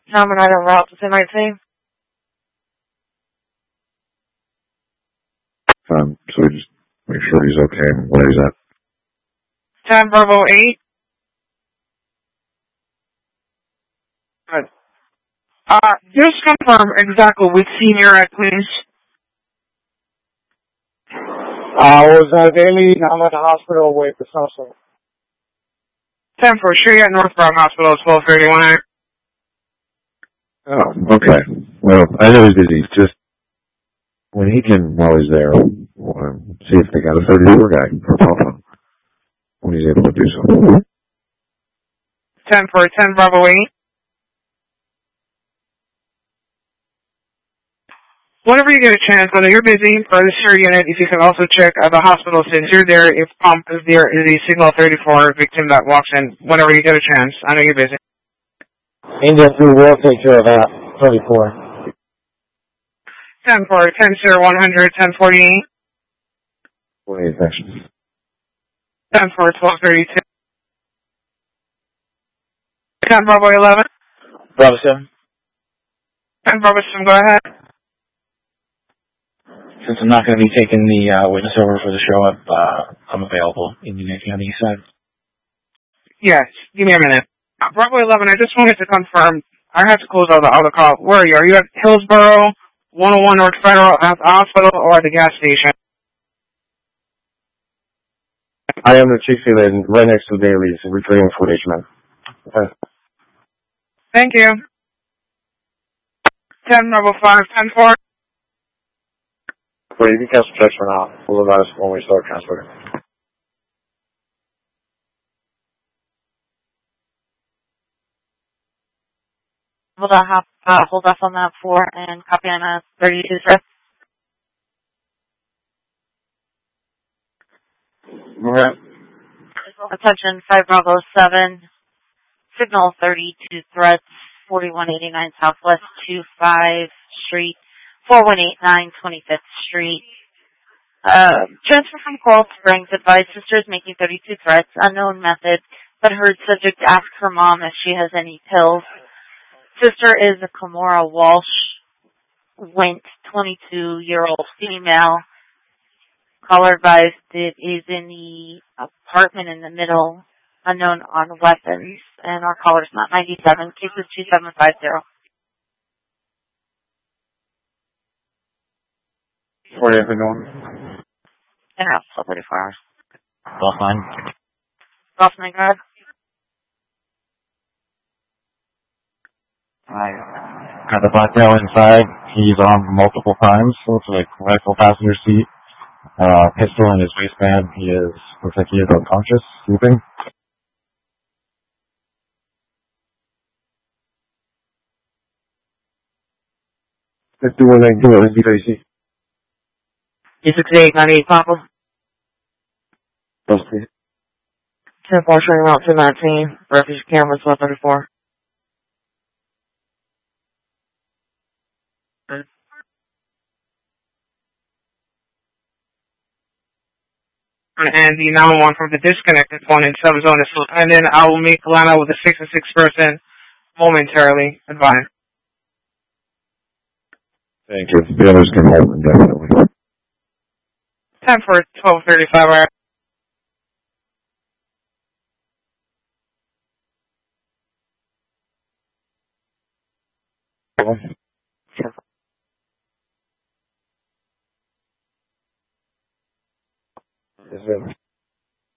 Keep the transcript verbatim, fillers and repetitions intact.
Number nine on route to ten nineteen. Um, so we just make sure he's okay and where he's at. ten Bravo eight. Good. Uh, just confirm exactly which scene you're at, please. I was at Daily, I'm at the hospital with the social. ten four, sure you're at Northbrook Hospital, twelve thirty-one. Oh, okay. Well, I know he's busy. Just when he can, while he's there, we'll see if they got a thirty-four guy for telephone when he's able to do so. ten four, ten Bravo eight. Whenever you get a chance, whether you're busy or this your unit, if you can also check at the hospital since you're there, if pump is there is a signal thirty-four victim that walks in. Whenever you get a chance, I know you're busy. Indian two will take care of that. thirty-four. ten four, ten zero one hundred, ten forty-eight. twenty-eight, thanks. ten four, twelve thirty-two. ten Bravo eleven. Bravo seven. ten Bravo seven, go ahead. Since I'm not going to be taking the uh, witness over for the show up, uh, I'm available. Indian, if you have any side. Yes, give me a minute. Uh, Bravo eleven, I just wanted to confirm. I have to close out the other call. Where are you? Are you at Hillsborough, one oh one North Federal, at the hospital, or at the gas station? I am the chief healer right next to Daly's, recreating footage, man. Okay. Thank you. ten Bravo five, ten four. Wait, you can cancel checks for now. We'll advise when we start transferring. Hold off, uh, hold off on that four and copy on a thirty-two threat. Okay. Attention, five Bravo seven, signal thirty-two threats, forty-one eighty-nine Southwest two five Street, four one eight nine twenty-fifth Street. Uh, transfer from Coral Springs, advised sisters making thirty-two threats, unknown method, but heard subject ask her mom if she has any pills. Sister is a Kamora Walsh Wint, twenty-two-year-old female. Caller advised it is in the apartment in the middle, unknown on weapons, and our caller's not ninety-seven, case is two seven five zero. forty-eight for going. And out for thirty-four hours. Well, fine. Golf nine guard. I got the black male inside. He's on multiple times. Looks like rifle passenger seat. Uh, pistol in his waistband. He is, looks like he is unconscious, sleeping. Let's do one nineteen, let's be crazy. E sixty-eight ninety-eight, Papa. Yes, please. ten four, showing route two nineteen, refuge cameras, one thirty-four. And the nine one one from the disconnected phone in subzone is, and then I will make line out with the six and six person momentarily. Advise. Thank you. The others can hold indefinitely. Time for twelve thirty-five hour. Yes, sir.